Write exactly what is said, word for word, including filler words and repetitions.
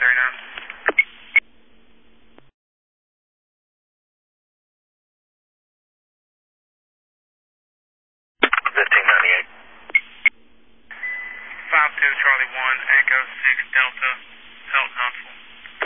thirty-nine. Fifteen ninety-eight. Five two Charlie one Echo six Delta.